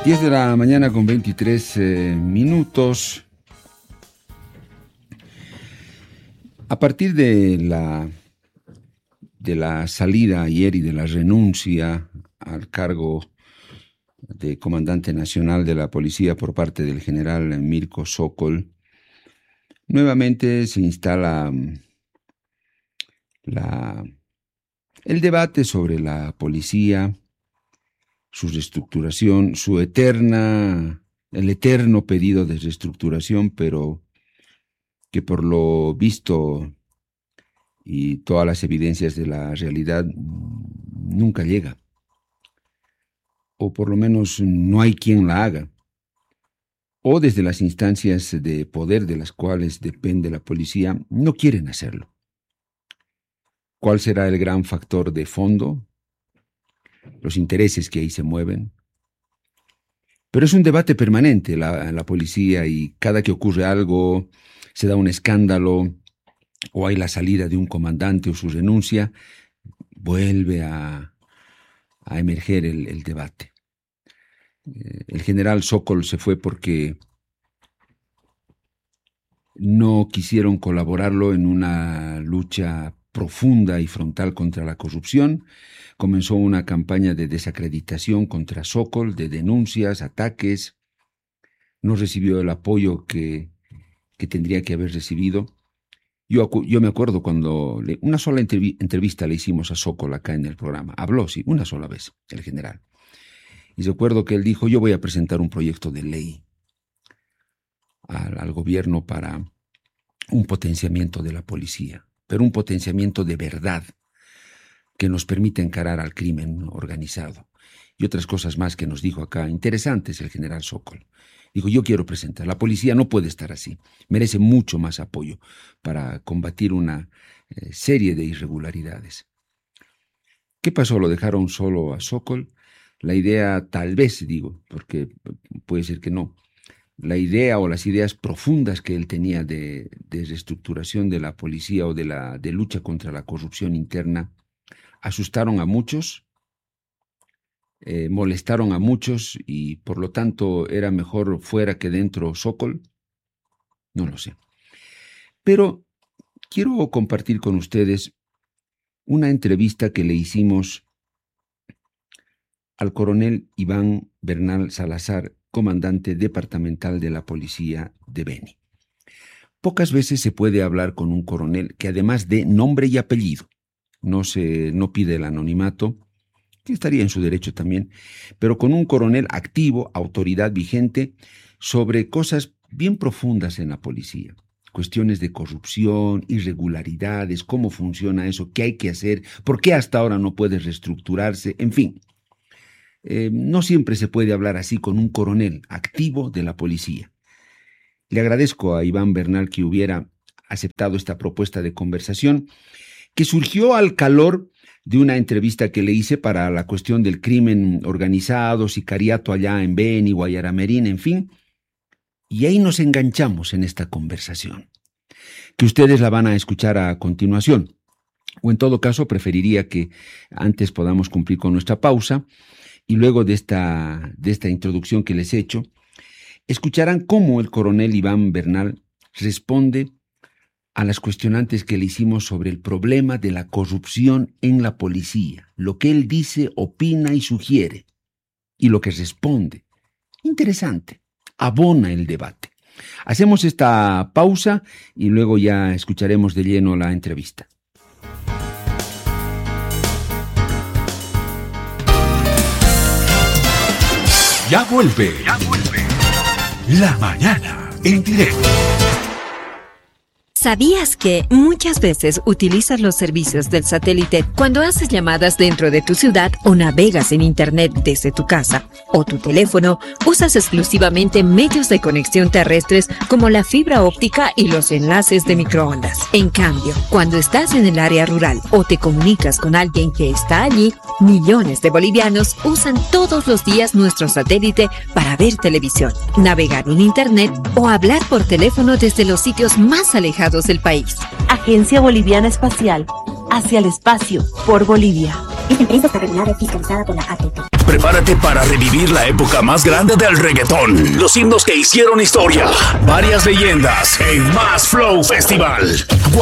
10 de la mañana con 23 minutos. A partir de la salida ayer y de la renuncia al cargo de comandante nacional de la policía por parte del general Mirko Sokol, nuevamente se instala el debate sobre la policía, su reestructuración, el eterno pedido de reestructuración, pero que por lo visto y todas las evidencias de la realidad nunca llega. O por lo menos no hay quien la haga. O desde las instancias de poder de las cuales depende la policía, no quieren hacerlo. ¿Cuál será el gran factor de fondo? Los intereses que ahí se mueven. Pero es un debate permanente en la policía, y cada que ocurre algo, se da un escándalo, o hay la salida de un comandante o su renuncia, vuelve a emerger el debate. El general Sokol se fue porque no quisieron colaborarlo en una lucha profunda y frontal contra la corrupción. Comenzó una campaña de desacreditación contra Sokol, de denuncias, ataques. No recibió el apoyo que tendría que haber recibido. Yo me acuerdo cuando una sola entrevista le hicimos a Sokol acá en el programa. Habló, sí, una sola vez, el general. Y recuerdo que él dijo: yo voy a presentar un proyecto de ley al gobierno para un potenciamiento de la policía, pero un potenciamiento de verdad, que nos permite encarar al crimen organizado. Y otras cosas más que nos dijo acá, interesantes, el general Sokol. Dijo: yo quiero presentar, la policía no puede estar así, merece mucho más apoyo para combatir una serie de irregularidades. ¿Qué pasó? ¿Lo dejaron solo a Sokol? La idea, tal vez, digo, porque puede ser que no, la idea o las ideas profundas que él tenía de reestructuración de la policía o de lucha contra la corrupción interna, asustaron a muchos, molestaron a muchos, y por lo tanto era mejor fuera que dentro Sokol. No lo sé. Pero quiero compartir con ustedes una entrevista que le hicimos al coronel Iván Bernal Salazar, comandante departamental de la policía de Beni. Pocas veces se puede hablar con un coronel que, además de nombre y apellido, no pide el anonimato, que estaría en su derecho también, pero con un coronel activo, autoridad vigente, sobre cosas bien profundas en la policía. Cuestiones de corrupción, irregularidades, cómo funciona eso, qué hay que hacer, por qué hasta ahora no puede reestructurarse, en fin. No siempre se puede hablar así con un coronel activo de la policía. Le agradezco a Iván Bernal que hubiera aceptado esta propuesta de conversación, que surgió al calor de una entrevista que le hice para la cuestión del crimen organizado, sicariato allá en Beni, Guayaramerín, en fin. Y ahí nos enganchamos en esta conversación, que ustedes la van a escuchar a continuación. O en todo caso, preferiría que antes podamos cumplir con nuestra pausa, y luego de esta introducción que les he hecho, escucharán cómo el coronel Iván Bernal responde a las cuestionantes que le hicimos sobre el problema de la corrupción en la policía, lo que él dice, opina y sugiere, y lo que responde. Interesante, abona el debate. Hacemos esta pausa y luego ya escucharemos de lleno la entrevista. Ya vuelve. La mañana en directo. ¿Sabías que muchas veces utilizas los servicios del satélite cuando haces llamadas dentro de tu ciudad o navegas en Internet desde tu casa o tu teléfono? Usas exclusivamente medios de conexión terrestres como la fibra óptica y los enlaces de microondas. En cambio, cuando estás en el área rural o te comunicas con alguien que está allí, millones de bolivianos usan todos los días nuestro satélite para ver televisión, navegar en Internet o hablar por teléfono desde los sitios más alejados del país. Agencia Boliviana Espacial, hacia el espacio, por Bolivia. Esta empresa está regulada y fiscalizada por la ATT. Prepárate para revivir la época más grande del reggaetón. Los himnos que hicieron historia. Varias leyendas en Más Flow Festival.